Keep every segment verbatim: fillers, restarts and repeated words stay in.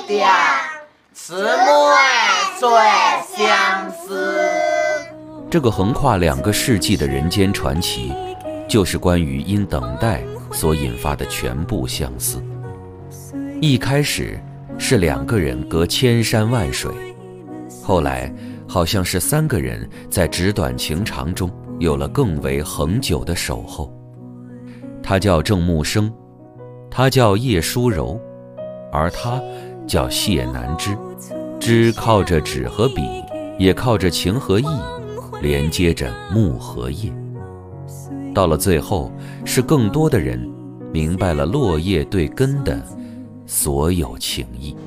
点，姊妹最相思。 这个横跨两个世纪的人间传奇，就是关于因等待所引发的全部相思。一开始是两个人隔千山万水，后来好像是三个人在纸短情长中有了更为恒久的守候。他叫郑木生，他叫叶舒柔，而他叫谢南枝。枝靠着纸和笔，也靠着情和意，连接着木和叶。到了最后，是更多的人明白了落叶对根的所有情谊。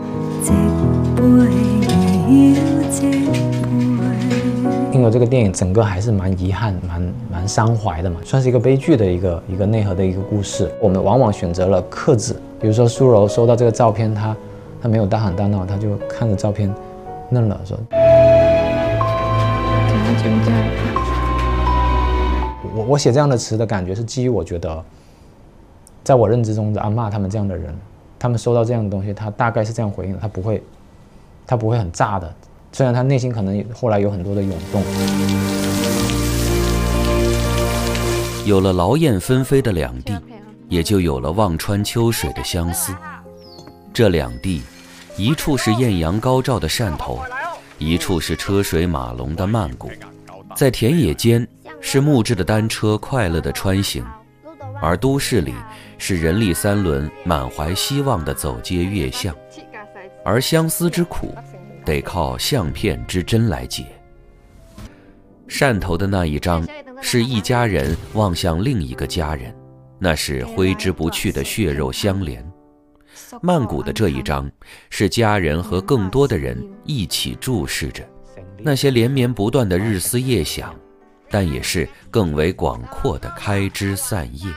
因为这个电影整个还是蛮遗憾、蛮蛮伤怀的嘛，算是一个悲剧的一个一个内核的一个故事。我们往往选择了克制，比如说舒柔收到这个照片，他他没有大喊大闹，他就看着照片愣了，说：“我我写这样的词的感觉是基于我觉得，在我认知中的阿嬷他们这样的人，他们收到这样的东西，他大概是这样回应的，他不会，他不会很炸的。”虽然他内心可能后来有很多的涌动。 有了劳燕分飞的两地，也就有了望穿秋水的相思。这两地，一处是艳阳高照的汕头，一处是车水马龙的曼谷。在田野间是木质的单车快乐的穿行，而都市里是人力三轮满怀希望的走街越巷。而相思之苦，得靠相片之真来解。汕头的那一张是一家人望向另一个家人，那是挥之不去的血肉相连。曼谷的这一张是家人和更多的人一起注视着，那些连绵不断的日思夜想，但也是更为广阔的开枝散叶。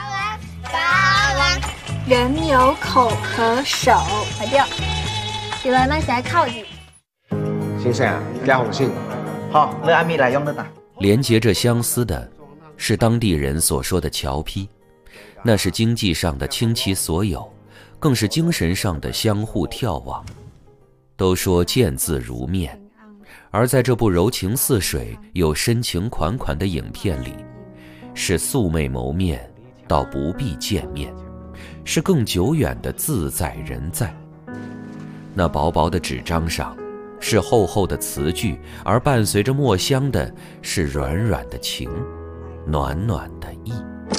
人有口可手，快掉！起来，那先靠近。 先生啊，加红信。好，那阿咪来用的打。 连接着相思的是当地人所说的侨批，那是经济上的倾其所有，更是精神上的相互眺望。都说见字如面，而在这部柔情似水又深情款款的影片里，是素昧谋面到不必见面，是更久远的自在人在。那薄薄的纸张上是厚厚的词句，而伴随着墨香的是软软的情，暖暖的意。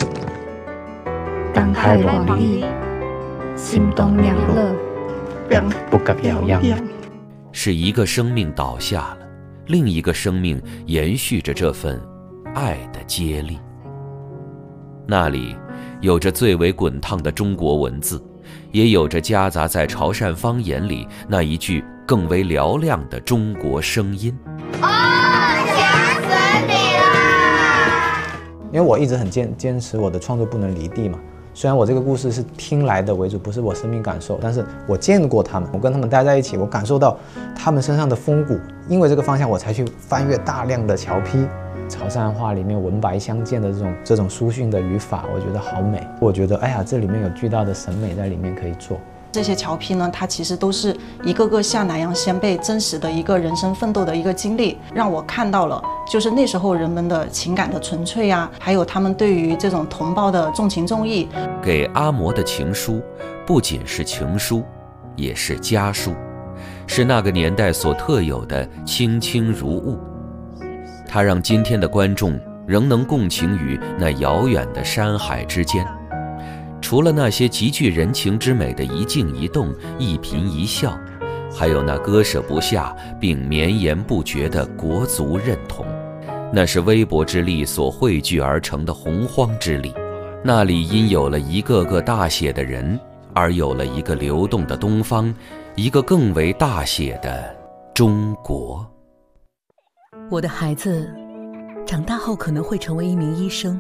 感慨万里，心动两乐， 不可表扬。 是一个生命倒下了，另一个生命延续着这份爱的接力。那里有着最为滚烫的中国文字，也有着夹杂在潮汕方言里那一句更为嘹亮的中国声音。 哦，想死你了！ 因为我一直很坚坚持我的创作不能离地嘛。虽然我这个故事是听来的为主，不是我生命感受，但是我见过他们，我跟他们待在一起，我感受到他们身上的风骨。因为这个方向，我才去翻阅大量的侨批。潮汕话里面文白相间的这种这种书训的语法，我觉得好美。我觉得哎呀，这里面有巨大的审美在里面可以做。 这些侨批呢，它其实都是一个个下南洋先辈真实的一个人生奋斗的一个经历，让我看到了就是那时候人们的情感的纯粹啊，还有他们对于这种同胞的重情重义。 给阿嬷的情书不仅是情书，也是家书，是那个年代所特有的清清如雾。它让今天的观众仍能共情于那遥远的山海之间。除了那些极具人情之美的一静一动、一颦一笑，还有那割舍不下并绵延不绝的国族认同，那是微薄之力所汇聚而成的洪荒之力。那里因有了一个个大写的人，而有了一个流动的东方，一个更为大写的中国。 我的孩子长大后可能会成为一名医生，